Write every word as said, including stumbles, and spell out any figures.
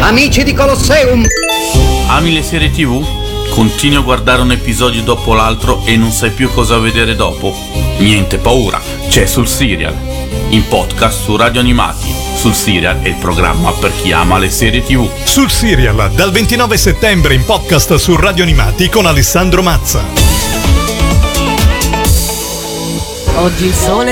Amici di Colosseum! Ami le serie tivù? Continui a guardare un episodio dopo l'altro e non sai più cosa vedere dopo? Niente paura, c'è Sul Serial, in podcast su Radio Animati. Sul Serial è il programma per chi ama le serie tivù. Sul Serial, dal ventinove settembre in podcast su Radio Animati con Alessandro Mazza. Oggi il sole